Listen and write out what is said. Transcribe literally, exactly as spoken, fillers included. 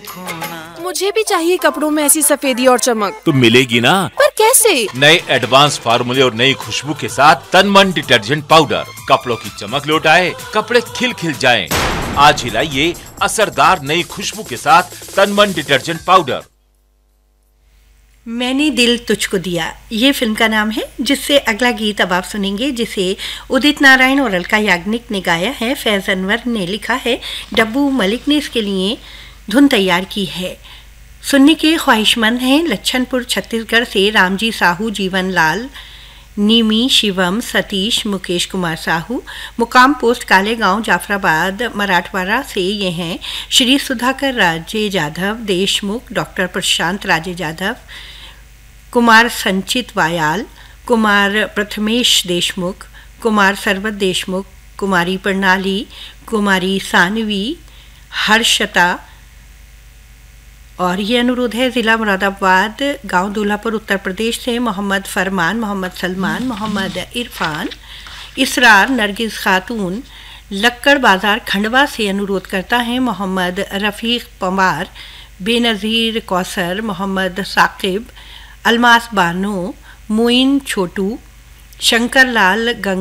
मुझे भी चाहिए कपड़ों में ऐसी सफेदी और चमक। तो मिलेगी ना, पर कैसे? नए एडवांस फार्मूले और नई खुशबू के साथ तन मन डिटर्जेंट पाउडर। कपड़ों की चमक लौट आए, कपड़े खिल खिल जाएं। आज ही लाइए असरदार नई खुशबू के साथ तन मन डिटर्जेंट पाउडर। मैंने दिल तुझको दिया, ये फिल्म का नाम है, जिससे अगला गीत अब आप सुनेंगे, जिसे उदित नारायण और अलका याग्निक ने गाया है, फैज़ अनवर ने लिखा है, डब्बू मलिक ने इसके लिए धुन तैयार की है। सुनने के ख्वाहिशमंद हैं लच्छनपुर छत्तीसगढ़ से रामजी साहू, जीवन लाल, नीमी, शिवम, सतीश, मुकेश कुमार साहू। मुकाम पोस्ट कालेगांव, जाफराबाद, मराठवाड़ा से ये हैं श्री सुधाकर राजे जाधव देशमुख, डॉक्टर प्रशांत राजे जाधव, कुमार संचित वायाल, कुमार प्रथमेश देशमुख, कुमार सरबत देशमुख, कुमारी प्रणाली, कुमारी सानवी, हर्षता। और ये अनुरोध है ज़िला मुरादाबाद, गांव दूल्हापुर, उत्तर प्रदेश से मोहम्मद फरमान, मोहम्मद सलमान, मोहम्मद इरफान, इसरार, नरगिस खातून, लक्कड़ बाज़ार, खंडवा से अनुरोध करता है मोहम्मद रफ़ीक पवार, बेनज़ीर कौसर, मोहम्मद साकिब, अलमास बानो, मोइन छोटू, शंकर लाल, गंग